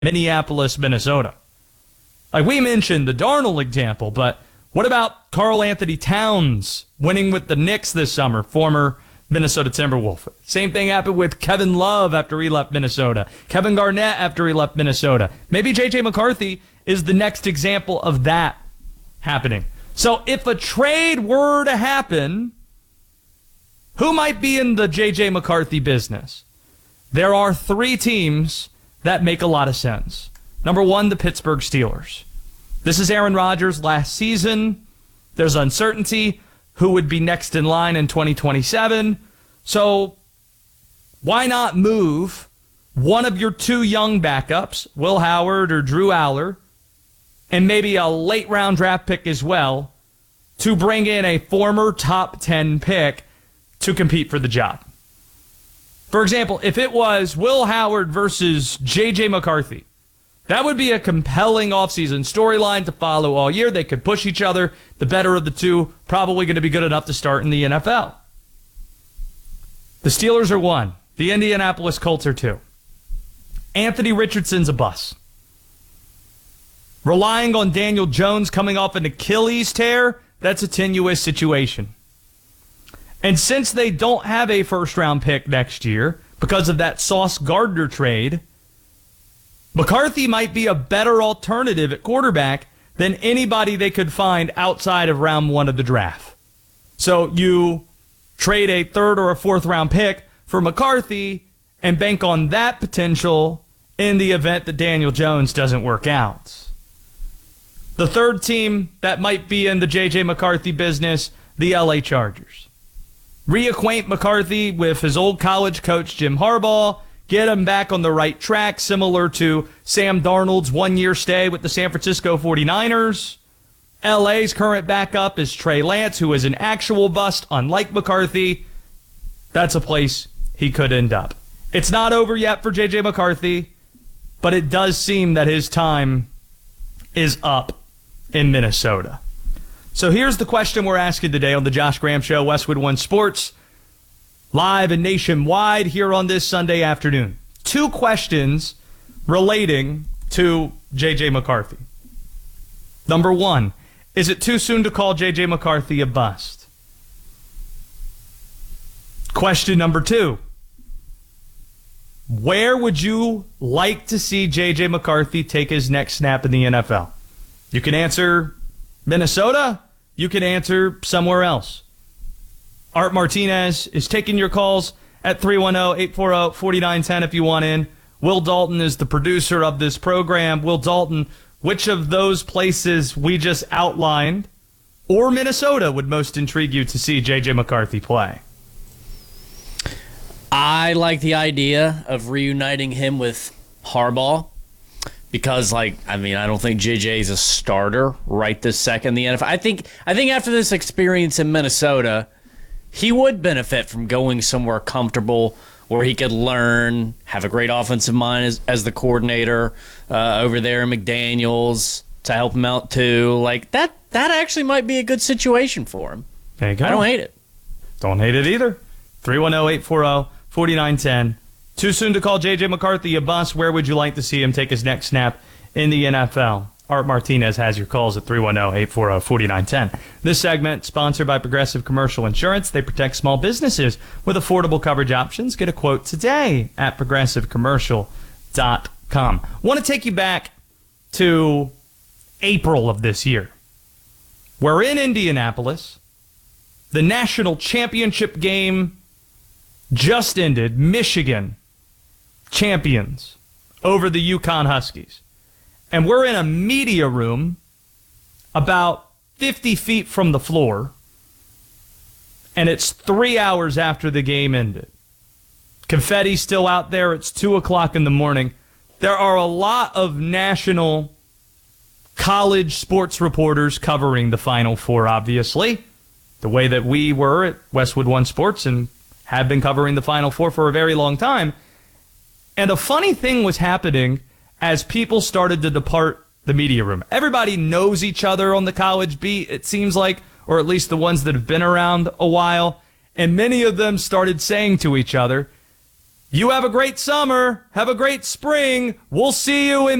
Minneapolis, Minnesota. Like we mentioned the Darnold example, but what about Karl Anthony Towns winning with the Knicks this summer, former Minnesota Timberwolf? Same thing happened with Kevin Love after he left Minnesota, Kevin Garnett after he left Minnesota. Maybe J.J. McCarthy is the next example of that happening. So if a trade were to happen, who might be in the J.J. McCarthy business? There are three teams that make a lot of sense. Number one, the Pittsburgh Steelers. This is Aaron Rodgers last season. There's uncertainty who would be next in line in 2027. So why not move one of your two young backups, Will Howard or Drew Aller, and maybe a late round draft pick as well, to bring in a former top 10 pick to compete for the job? For example, if it was Will Howard versus J.J. McCarthy, that would be a compelling offseason storyline to follow all year. They could push each other. The better of the two probably going to be good enough to start in the NFL. The Steelers are one. The Indianapolis Colts are two. Anthony Richardson's a bust. Relying on Daniel Jones coming off an Achilles tear, that's a tenuous situation. And since they don't have a first-round pick next year because of that Sauce Gardner trade, McCarthy might be a better alternative at quarterback than anybody they could find outside of round one of the draft. So you trade a third or a fourth-round pick for McCarthy and bank on that potential in the event that Daniel Jones doesn't work out. The third team that might be in the J.J. McCarthy business, the L.A. Chargers. Reacquaint McCarthy with his old college coach, Jim Harbaugh. Get him back on the right track, similar to Sam Darnold's one-year stay with the San Francisco 49ers. LA's current backup is Trey Lance, who is an actual bust, unlike McCarthy. That's a place he could end up. It's not over yet for J.J. McCarthy, but it does seem that his time is up in Minnesota. So here's the question we're asking today on the Josh Graham Show, Westwood One Sports, live and nationwide here on this Sunday afternoon. Two questions relating to J.J. McCarthy. Number one, is it too soon to call J.J. McCarthy a bust? Question number two, where would you like to see J.J. McCarthy take his next snap in the NFL? You can answer Minnesota. You can answer somewhere else. Art Martinez is taking your calls at 310-840-4910 if you want in. Will Dalton is the producer of this program. Will Dalton, which of those places we just outlined or Minnesota would most intrigue you to see J.J. McCarthy play? I like the idea of reuniting him with Harbaugh because, I don't think JJ is a starter right this second in the NFL. I think after this experience in Minnesota, he would benefit from going somewhere comfortable where he could learn, have a great offensive mind as the coordinator over there in McDaniels to help him out too. That actually might be a good situation for him. There you go. I don't hate it. Don't hate it either. 310-840-4910. Too soon to call J.J. McCarthy a bust. Where would you like to see him take his next snap in the NFL? Art Martinez has your calls at 310-840-4910. This segment sponsored by Progressive Commercial Insurance. They protect small businesses with affordable coverage options. Get a quote today at progressivecommercial.com. Want to take you back to April of this year. We're in Indianapolis. The national championship game just ended. Michigan champions over the UConn Huskies. And we're in a media room about 50 feet from the floor. And it's 3 hours after the game ended. Confetti's still out there. It's 2 o'clock in the morning. There are a lot of national college sports reporters covering the Final Four, obviously. The way that we were at Westwood One Sports and have been covering the Final Four for a very long time. And a funny thing was happening as people started to depart the media room. Everybody knows each other on the college beat, it seems like, or at least the ones that have been around a while. And many of them started saying to each other, You have a great summer. Have a great spring. We'll see you in